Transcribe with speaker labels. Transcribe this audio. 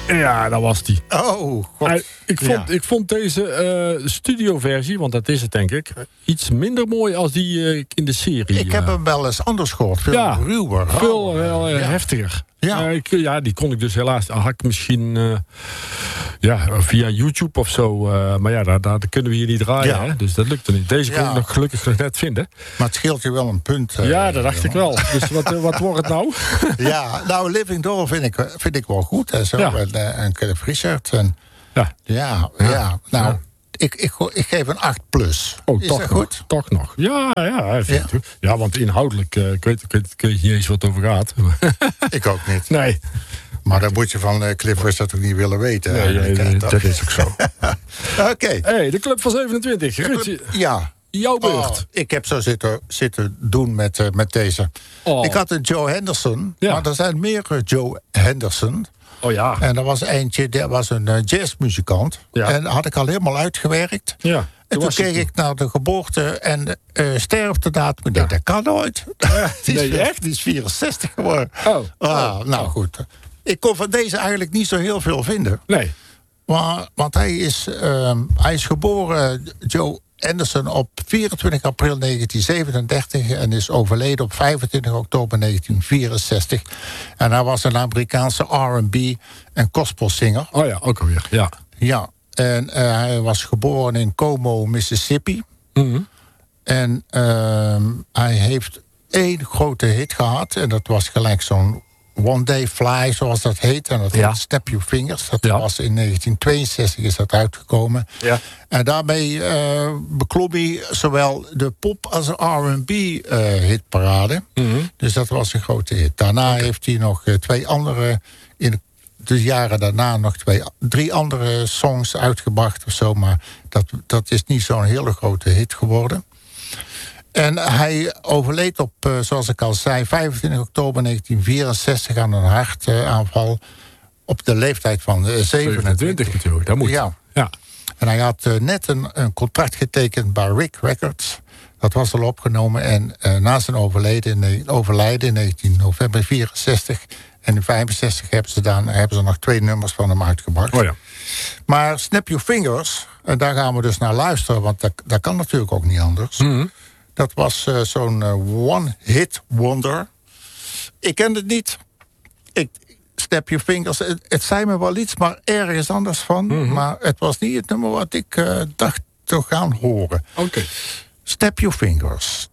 Speaker 1: Ja, dat was die.
Speaker 2: Oh, god.
Speaker 1: Ik vond deze studioversie, want dat is het denk ik, iets minder mooi als die in de serie.
Speaker 2: Ik heb hem wel eens anders gehoord. Veel ruwer.
Speaker 1: Veel heftiger.
Speaker 2: Ja.
Speaker 1: Die kon ik dus helaas. Had ik misschien via YouTube of zo. Maar ja, daar kunnen we hier niet draaien.
Speaker 2: Ja.
Speaker 1: Hè? Dus dat lukte niet. Deze kon ik nog gelukkig nog net vinden.
Speaker 2: Maar het scheelt je wel een punt.
Speaker 1: Ja, dat dacht ik wel. Dus wat wordt het nou?
Speaker 2: Ja, nou, Living Doll vind ik wel goed. Hè, zo.
Speaker 1: Ja.
Speaker 2: En Cliff Richard. En,
Speaker 1: Ja.
Speaker 2: Nou, ik geef een 8+.
Speaker 1: Oh,
Speaker 2: is
Speaker 1: toch
Speaker 2: dat
Speaker 1: nog,
Speaker 2: goed?
Speaker 1: Toch nog. Ja, want inhoudelijk ik weet niet eens wat het over gaat.
Speaker 2: Ik ook niet.
Speaker 1: Nee.
Speaker 2: Maar dat moet je van Cliff Richard ook niet willen weten.
Speaker 1: Nee, dat is ook zo.
Speaker 2: Oké.
Speaker 1: Hey, de Club van 27. Ruud,
Speaker 2: Ja.
Speaker 1: jouw beurt.
Speaker 2: Ik heb zo zitten doen met deze.
Speaker 1: Oh.
Speaker 2: Ik had een Joe Henderson.
Speaker 1: Ja.
Speaker 2: Maar er zijn meer Joe Henderson.
Speaker 1: Oh ja.
Speaker 2: En er was eentje, dat was een jazzmuzikant.
Speaker 1: Ja.
Speaker 2: En dat had ik al helemaal uitgewerkt.
Speaker 1: Ja.
Speaker 2: En toen keek ik naar de geboorte en sterftedatum. Nee, dat kan nooit.
Speaker 1: echt?
Speaker 2: Die is 64 geworden.
Speaker 1: Nou
Speaker 2: goed. Ik kon van deze eigenlijk niet zo heel veel vinden.
Speaker 1: Nee.
Speaker 2: Want hij is geboren, Joe Henderson, op 24 april 1937... en is overleden op 25 oktober 1964. En hij was een Amerikaanse R&B en gospelzanger.
Speaker 1: Oh ja, ook alweer. Ja.
Speaker 2: Ja, en hij was geboren in Como, Mississippi.
Speaker 1: Mm-hmm.
Speaker 2: En hij heeft 1 grote hit gehad. En dat was gelijk zo'n One Day Fly, zoals dat heet. En dat heet Snap Your Fingers. Dat was in 1962 is dat uitgekomen. Ja. En daarmee beklom hij zowel de pop als de R&B hitparade. Mm-hmm. Dus dat was een grote hit. Daarna heeft hij nog 2 andere... in de jaren daarna nog 3 andere songs uitgebracht of zo. Maar dat is niet zo'n hele grote hit geworden. En hij overleed op, zoals ik al zei, 25 oktober 1964 aan een hartaanval. Op de leeftijd van 27
Speaker 1: natuurlijk, dat moet.
Speaker 2: Ja. En hij had net een contract getekend bij Rick Records. Dat was al opgenomen. En na zijn overlijden in 19 november 64... en in 65 hebben ze nog 2 nummers van hem uitgebracht.
Speaker 1: Oh ja.
Speaker 2: Maar Snap Your Fingers, en daar gaan we dus naar luisteren... want dat kan natuurlijk ook niet anders... Mm-hmm. Dat was zo'n one-hit wonder. Ik ken het niet. Snap Your Fingers. Het zei me wel iets, maar ergens anders van. Mm-hmm. Maar het was niet het nummer wat ik dacht te gaan horen.
Speaker 1: Oké.
Speaker 2: Snap Your Fingers.